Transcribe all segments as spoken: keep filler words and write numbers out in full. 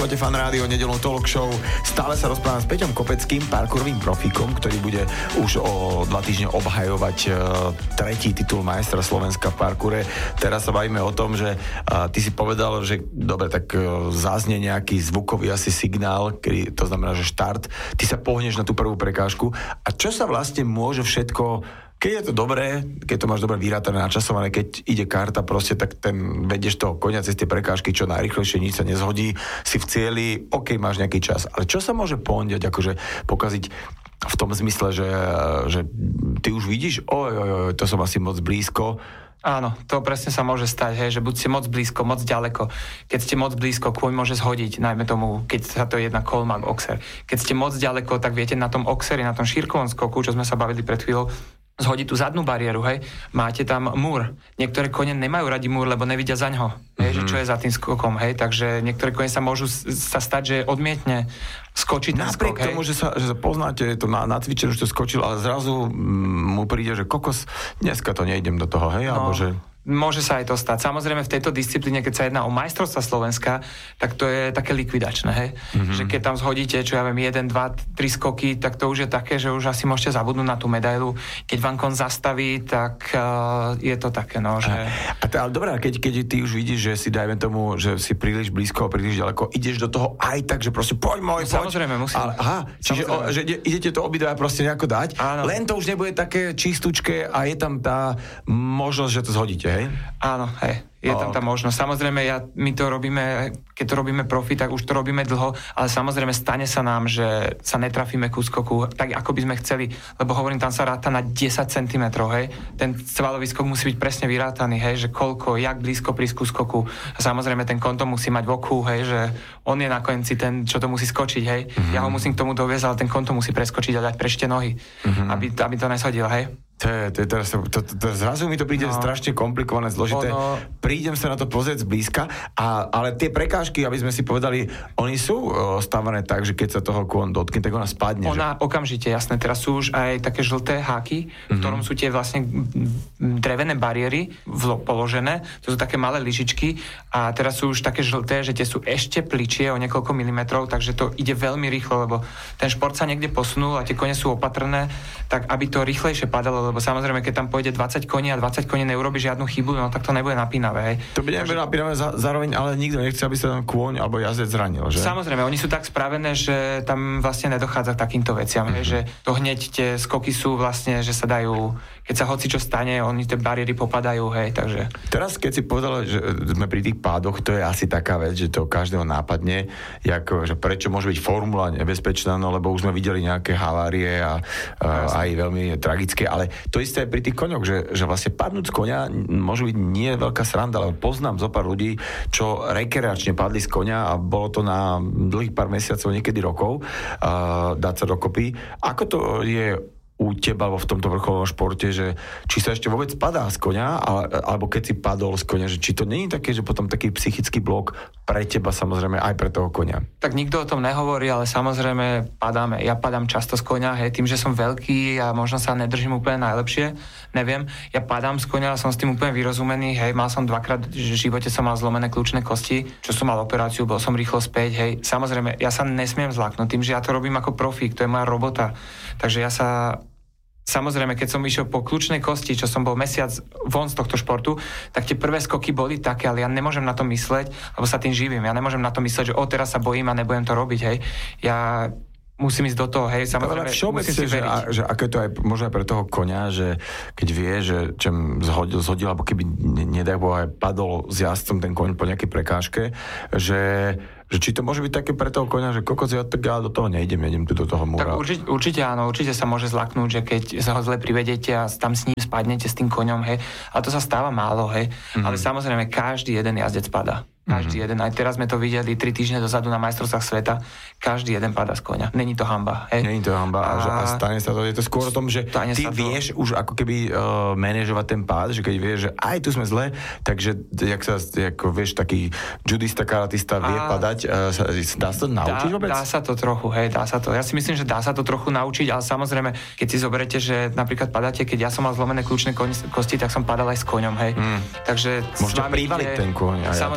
Poďte Fan Rádio, nedeľnú talk show. Stále sa rozprávam s Peťom Kopeckým, parkourovým profíkom, ktorý bude už o dva týždne obhajovať uh, tretí titul majstra Slovenska v parkoure. Teraz sa bavíme o tom, že uh, ty si povedal, že dobre, tak uh, zaznie nejaký zvukový asi signál, kedy, to znamená, že štart, ty sa pohneš na tú prvú prekážku. A čo sa vlastne môže všetko, keď je to dobré, keď to máš dobre vyrátané, načasované, keď ide karta proste, tak ten vedieš toho konia cez tie prekážky čo najrýchlejšie, nič sa nezhodí, si v cieli, OK, máš nejaký čas. Ale čo sa môže pondiať, akože pokaziť v tom zmysle, že, že ty už vidíš, oj, oj, oj, to som asi moc blízko. Áno, to presne sa môže stať, hej, že buď ste moc blízko, moc ďaleko. Keď ste moc blízko, kôň môže zhodiť, najmä tomu, keď sa to jedná kolmak, oxer. Keď ste moc ďaleko, tak viete na tom oxeri, na tom šírkovom skoku, čo sme sa bavili pred chvíľou, zhodiť tú zadnú bariéru, hej, máte tam múr. Niektoré kone nemajú radi múr, lebo nevidia zaňho, hej, mm-hmm. že čo je za tým skokom, hej, takže niektoré kone sa môžu sa stať, že odmietne skočiť ten skok, hej. Napriek tomu, že sa, že sa poznáte, je to na, nacvičené, že to skočil, ale zrazu mu príde, že kokos, dneska to nejdem do toho, hej, no. alebo že... Môže sa aj to stať. Samozrejme v tejto disciplíne, keď sa jedná o majstrovstvá Slovenska, tak to je také likvidačné, hej? Mm-hmm. Že keď tam zhodíte, čo ja viem, jeden, dva, tri skoky, tak to už je také, že už asi môžete zabudnúť na tú medailu. Keď vám kon zastaví, tak uh, je to také, no, že... A, a to, ale dobré, keď, keď ty už vidíš, že si dajme tomu, že si príliš blízko, príliš ďaleko, ideš do toho aj tak, že proste poď môj, poď. Samozrejme, musím. Ale, aha, čiže o, že idete to obidva proste nejako dať, áno. Len to už nebude také čistúčke a je tam tá možnosť, že to zhodíte. Hej? Áno, hej, je oh, tam tá možnosť. Samozrejme, ja, my to robíme, keď to robíme profi, tak už to robíme dlho, ale samozrejme stane sa nám, že sa netrafíme ku skoku, tak ako by sme chceli, lebo hovorím, tam sa ráta na desať centimetrov, hej. Ten svalový skok musí byť presne vyrátaný, hej, že koľko, jak blízko prísť ku skoku. A samozrejme, ten kon to musí mať v oku, hej, že on je na konci ten, čo to musí skočiť, hej. Mm-hmm. Ja ho musím k tomu doviezť, ale ten kon to musí preskočiť a dať prešte nohy, mm-hmm. aby, aby to neshodil, hej. To je, to je teraz, to, to, to, zrazu mi to príde no. strašne komplikované, zložité. Ono... Prídem sa na to pozrieť zblízka, a, ale tie prekážky, aby sme si povedali, oni sú o, stávané tak, že keď sa toho kôň dotkne, tak ona spadne. Ona že? Okamžite, jasné. Teraz sú už aj také žlté háky, mm-hmm. v ktorom sú tie vlastne drevené bariéry vlo, položené. To sú také malé lyžičky a teraz sú už také žlté, že tie sú ešte pličie o niekoľko milimetrov, takže to ide veľmi rýchlo, lebo ten šport sa niekde posunul a tie kone sú opatrné, tak aby to rýchlejšie padalo, lebo samozrejme, keď tam pôjde dvadsať koní a dvadsať koní neurobi žiadnu chybu, no tak to nebude napínavé. Hej. To by nebude Takže... napínavé zároveň, ale nikto nechce, aby sa tam kôň alebo jazdec zranil, že? Samozrejme, oni sú tak spravené, že tam vlastne nedochádza k takýmto veciam, mm-hmm. že to hneď tie skoky sú vlastne, že sa dajú, keď sa hoci čo stane, oni tie bariéry popadajú, hej, takže... Teraz, keď si povedal, že sme pri tých pádoch, to je asi taká vec, že to každého nápadne, jak, že prečo môže byť formula nebezpečná, no lebo už sme videli nejaké havárie a, a aj veľmi tragické, ale to isté aj pri tých koňoch, že, že vlastne padnúť z koňa môže byť nie veľká sranda, ale poznám zo pár ľudí, čo rekreačne padli z koňa a bolo to na dlhých pár mesiacov, niekedy rokov, uh, dať sa dokopy. Ako to je u teba v tomto vrcholovom športe, že či sa ešte vôbec padá z koňa, alebo keď si padol z koňa, že či to nie je také, že potom taký psychický blok pre teba samozrejme aj pre toho koňa? Tak nikto o tom nehovorí, ale samozrejme padáme. Ja padám často z koňa, hej, tým, že som veľký a možno sa nedržím úplne najlepšie, neviem. Ja padám z koňa a som s tým úplne vyrozumený, hej, mal som dvakrát v živote som mal zlomené kľúčne kosti, čo som mal operáciu, bol som rýchlo späť, hej. Samozrejme, ja sa nesmiem zláknuť tým, že ja to robím ako profík, to je moja robota. Takže ja sa Samozrejme, keď som išiel po kľúčnej kosti, čo som bol mesiac von z tohto športu, tak tie prvé skoky boli také, ale ja nemôžem na to mysleť, lebo sa tým živím. Ja nemôžem na to mysleť, že o, teraz sa bojím a nebudem to robiť, hej. Ja musím ísť do toho, hej, samozrejme, musím si veriť. Že, že aké to aj, možno aj pre toho koňa, že keď vie, že čem zhodil, zhodil, alebo keby, nedaj Boh, aj padol s jazdcom ten koň po nejakej prekážke, že že či to môže byť také pre toho koňa, že kokos, ja tak ja do toho nejdem, nejdem tu do toho múra. Tak určite, určite áno, určite sa môže zlaknúť, že keď sa ho zle privedete a tam s ním spadnete s tým koňom, hej, ale to sa stáva málo, hej, mm-hmm. ale samozrejme každý jeden jazdec padá. Každý mm-hmm. jeden. Aj teraz sme to videli tri týždne dozadu na majstrovstvách sveta. Každý jeden padá z koňa. Není to hanba. Hej? Není to hanba. A, a stane sa to. Je to skôr o tom, že ty vieš to... už ako keby uh, manažovať ten pád, že keď vieš, že aj tu sme zle, takže jak sa, ako vieš, taký judista, karatista vie a... padať, uh, sa, dá sa to naučiť dá, vôbec? Dá sa to trochu, hej, dá sa to. Ja si myslím, že dá sa to trochu naučiť, ale samozrejme, keď si zoberete, že napríklad padáte, keď ja som mal zlomené kľúčne kosti, tak som padal aj s koňom, hej. Mm. Takže môžete privaliť ten koň. Samozrejme, ale s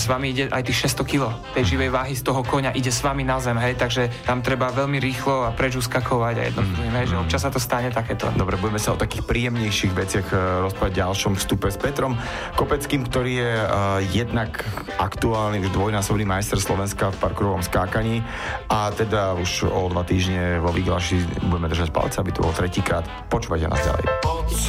vami ide aj tých šesťsto kilogramov tej živej váhy z toho koňa, ide s vami na zem, hej, takže tam treba veľmi rýchlo a preč uskakovať a jedno mm. hej, že občas sa to stane takéto. Dobre, budeme sa o takých príjemnejších veciach rozprávať v ďalšom vstupe s Petrom Kopeckým, ktorý je uh, jednak aktuálny už dvojnásobný majster Slovenska v parkourovom skákaní a teda už o dva týždne vo Viglaši budeme držať palce, aby to bol tretíkrát. Počúvajte nás ďalej.